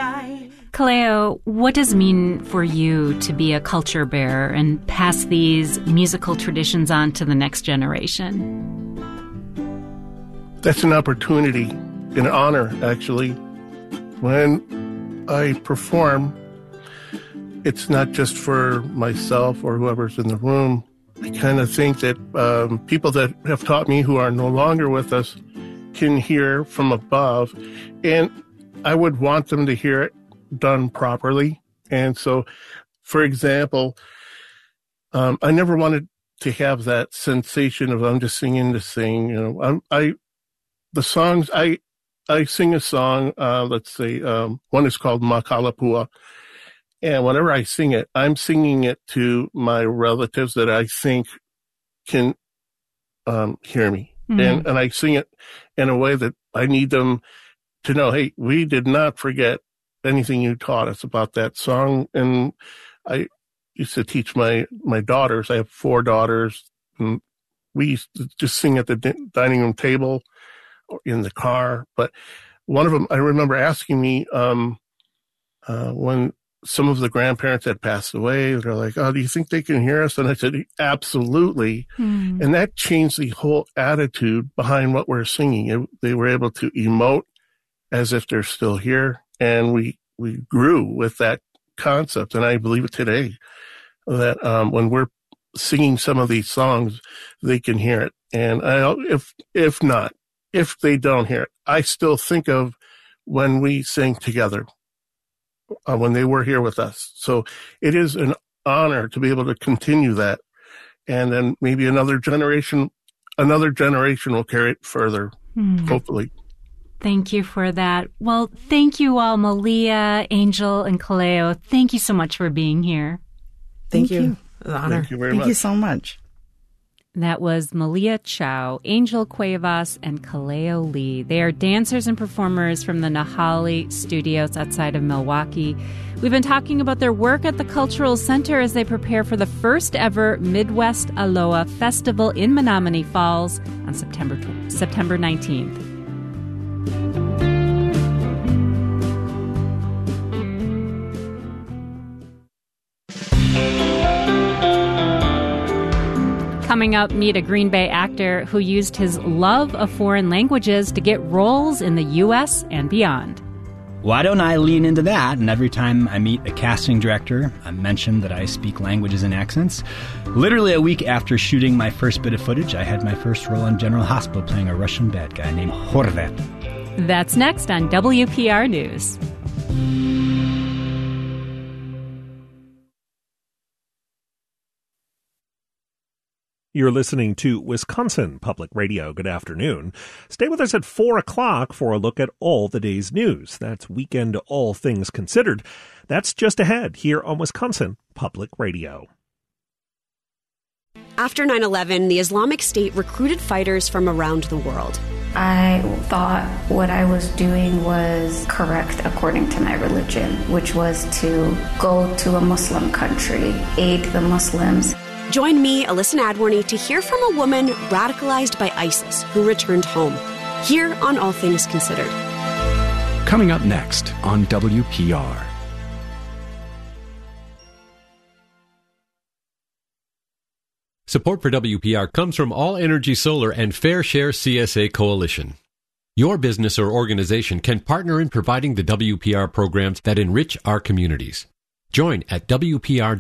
Kaleo, what does it mean for you to be a culture bearer and pass these musical traditions on to the next generation? That's an opportunity, an honor, actually. When I perform, it's not just for myself or whoever's in the room. I kind of think that people that have taught me who are no longer with us can hear from above, and I would want them to hear it done properly. And so, for example, I never wanted to have that sensation of I'm just singing to sing. The songs I sing a song. Let's say one is called Makalapua. And whenever I sing it, I'm singing it to my relatives that I think can hear me. Mm-hmm. And I sing it in a way that I need them to know, hey, we did not forget anything you taught us about that song. And I used to teach my daughters. I have 4 daughters. And we used to just sing at the dining room table or in the car. But one of them, I remember asking me when some of the grandparents had passed away, they're like, oh, do you think they can hear us? And I said, absolutely. Mm. And that changed the whole attitude behind what we're singing. They were able to emote as if they're still here. And we grew with that concept. And I believe it today that when we're singing some of these songs, they can hear it. And if they don't hear it, I still think of when we sing together. When they were here with us. So it is an honor to be able to continue that. And then maybe another generation will carry it further, hopefully. Thank you for that. Well, thank you all, Malia, Angel, and Kaleo. Thank you so much for being here. Thank you. An honor. Thank you very much. Thank you so much. That was Malia Chow, Angel Cuevas, and Kaleo Lee. They are dancers and performers from the Nahali Studios outside of Milwaukee. We've been talking about their work at the Cultural Center as they prepare for the first ever Midwest Aloha Festival in Menomonee Falls on September 19th. Coming up, meet a Green Bay actor who used his love of foreign languages to get roles in the U.S. and beyond. Why don't I lean into that? And every time I meet a casting director, I mention that I speak languages and accents. Literally a week after shooting my first bit of footage, I had my first role on General Hospital playing a Russian bad guy named Horvat. That's next on WPR News. You're listening to Wisconsin Public Radio. Good afternoon. Stay with us at 4 o'clock for a look at all the day's news. That's Weekend All Things Considered. That's just ahead here on Wisconsin Public Radio. After 9/11, the Islamic State recruited fighters from around the world. I thought what I was doing was correct according to my religion, which was to go to a Muslim country, aid the Muslims. Join me, Alyssa Nadworny, to hear from a woman radicalized by ISIS who returned home. Here on All Things Considered. Coming up next on WPR. Support for WPR comes from All Energy Solar and Fair Share CSA Coalition. Your business or organization can partner in providing the WPR programs that enrich our communities. Join at WPR.org.